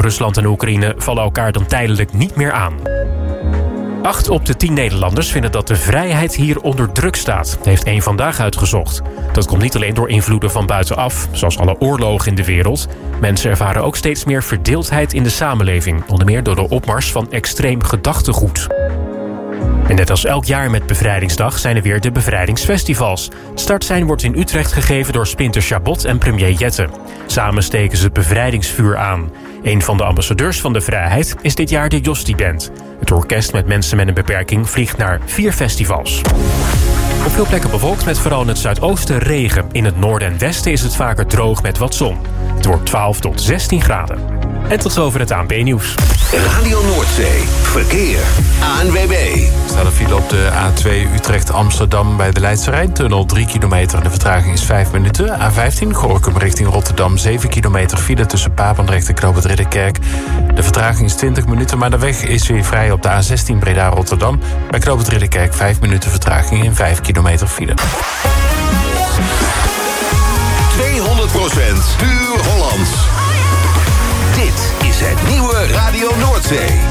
Rusland en Oekraïne vallen elkaar dan tijdelijk niet meer aan. 8 op de 10 Nederlanders vinden dat de vrijheid hier onder druk staat, heeft Eén Vandaag uitgezocht. Dat komt niet alleen door invloeden van buitenaf, zoals alle oorlogen in de wereld. Mensen ervaren ook steeds meer verdeeldheid in de samenleving, onder meer door de opmars van extreem gedachtegoed. En net als elk jaar met Bevrijdingsdag zijn er weer de bevrijdingsfestivals. Startsein wordt in Utrecht gegeven door Splinter Chabot en premier Jette. Samen steken ze het bevrijdingsvuur aan. Een van de ambassadeurs van de vrijheid is dit jaar de Josti Band. Het orkest met mensen met een beperking vliegt naar 4 festivals. Op veel plekken bewolkt met vooral in het zuidoosten regen. In het noorden en westen is het vaker droog met wat zon. Het wordt 12 tot 16 graden. En tot zover het ANP-nieuws. Radio Noordzee. Verkeer. ANWB. Er staat een file op de A2 Utrecht-Amsterdam bij de Leidse Rijntunnel. 3 kilometer en de vertraging is 5 minuten. A15 Gorinchem richting Rotterdam. 7 kilometer file tussen Papendrecht en Knoop het Ridderkerk. De vertraging is 20 minuten, maar de weg is weer vrij op de A16 Breda-Rotterdam. Bij Knoop het Ridderkerk 5 minuten vertraging in 5 kilometer file. 200% puur Hollands. Dit is het nieuwe Radio Noordzee.